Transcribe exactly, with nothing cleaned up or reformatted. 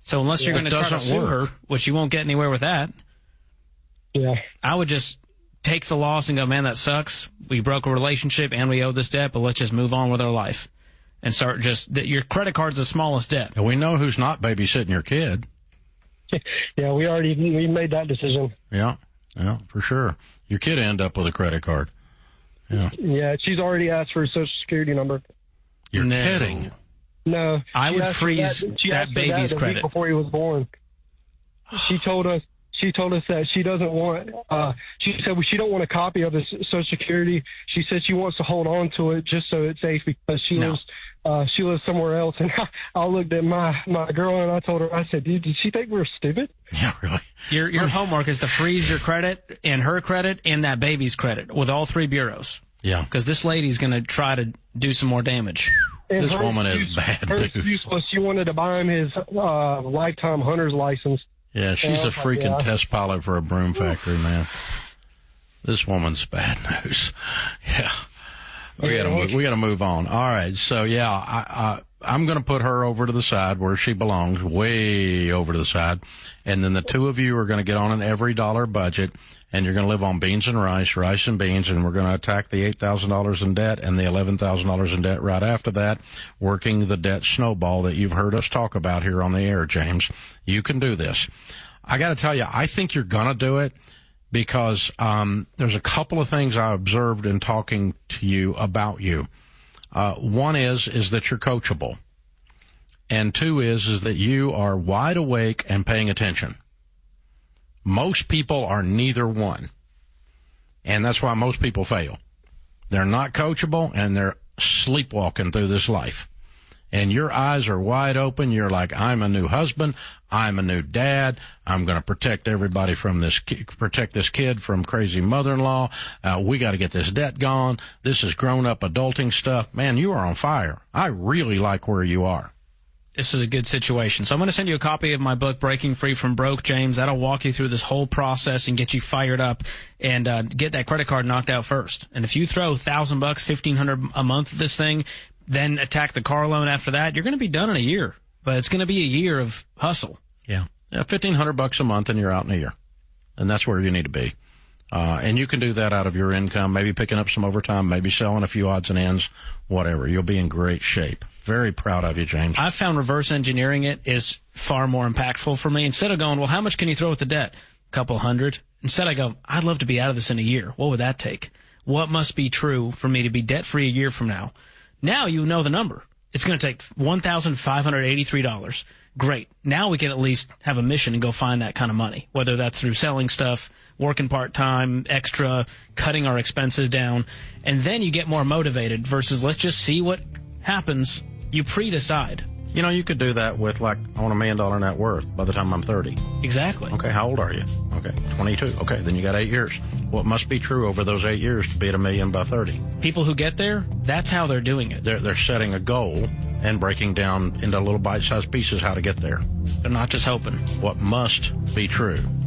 So unless yeah, you're going to try to sue her, which you won't get anywhere with that, yeah, I would just take the loss and go, man, that sucks. We broke a relationship and we owe this debt, but let's just move on with our life and start just, your credit card's the smallest debt. And we know who's not babysitting your kid. Yeah, we already, we made that decision. Yeah, yeah, for sure. Your kid end up with a credit card. Yeah. Yeah, she's already asked for a social security number. You're no. kidding. No. I would freeze that, that baby's that credit. Before he was born. She told us, She told us that she doesn't want, uh, she said well, she don't want a copy of his Social Security. She said she wants to hold on to it just so it's safe because she no. lives, uh, she lives somewhere else. And I, I looked at my, my girl and I told her, I said, dude, did she think we were stupid? Yeah, really. Your, your homework is to freeze your credit and her credit and that baby's credit with all three bureaus. Yeah. Because this lady's going to try to do some more damage. And this woman excuse, is bad her news. excuse was she wanted to buy him his, uh, lifetime hunter's license. Yeah, she's a freaking yeah. test pilot for a broom factory, man. This woman's bad news. Yeah. We gotta move, we gotta move on. All right. So yeah, I, I, I'm going to put her over to the side where she belongs, way over to the side. And then the two of you are going to get on an every dollar budget and you're going to live on beans and rice, rice and beans. And we're going to attack the eight thousand dollars in debt and the eleven thousand dollars in debt right after that, working the debt snowball that you've heard us talk about here on the air, James. You can do this. I got to tell you, I think you're going to do it because, um, there's a couple of things I observed in talking to you about you. Uh, one is, is that you're coachable. And two is, is that you are wide awake and paying attention. Most people are neither one. And that's why most people fail. They're not coachable and they're sleepwalking through this life. And your eyes are wide open. You're like, I'm a new husband. I'm a new dad. I'm going to protect everybody from this, protect this kid from crazy mother-in-law. Uh, we got to get this debt gone. This is grown-up adulting stuff. Man, you are on fire. I really like where you are. This is a good situation. So I'm going to send you a copy of my book, Breaking Free from Broke, James. That'll walk you through this whole process and get you fired up and uh, get that credit card knocked out first. And if you throw a thousand bucks, fifteen hundred a month at this thing, then attack the car loan after that, you're going to be done in a year. But it's going to be a year of hustle. Yeah. Yeah, fifteen hundred bucks a month and you're out in a year. And that's where you need to be. Uh, and you can do that out of your income, maybe picking up some overtime, maybe selling a few odds and ends, whatever. You'll be in great shape. Very proud of you, James. I found reverse engineering it is far more impactful for me. Instead of going, well, how much can you throw at the debt? A couple hundred. Instead I go, I'd love to be out of this in a year. What would that take? What must be true for me to be debt-free a year from now? Now you know the number. It's going to take one thousand five hundred eighty-three dollars. Great. Now we can at least have a mission and go find that kind of money, whether that's through selling stuff, working part-time, extra, cutting our expenses down, and then you get more motivated versus let's just see what happens. You pre-decide. You know, you could do that with, like, I want a million dollar net worth by the time I'm thirty. Exactly. Okay, how old are you? Okay, twenty-two. Okay, then you got eight years. What must be true over those eight years to be at a million by thirty? People who get there, that's how they're doing it. They're, they're setting a goal and breaking down into little bite-sized pieces how to get there. They're not just hoping. What must be true.